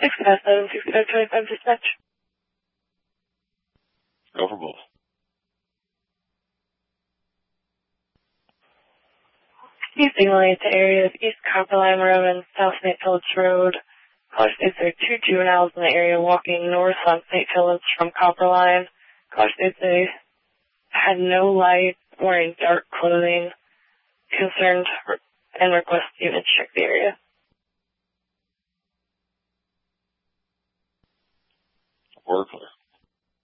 657-6525 dispatch. Go for both. He's signaling to areas East Copper Line Road and South St. Phillips Road. Caller states there are 2 juveniles in the area walking north on St. Phillips from Copper Line. Caller states they had no light, wearing dark clothing, concerned and request units check the area. We're clear.